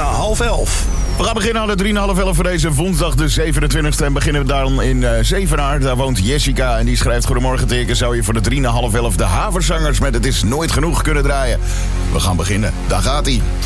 11:03. We gaan beginnen aan de 11:03 voor deze woensdag de 27e. En beginnen we dan in Zevenaar. Daar woont Jessica en die schrijft: goedemorgen Teken. Zou je voor de 11:03 de Haverzangers met Het is nooit genoeg kunnen draaien? We gaan beginnen. Daar gaat-ie.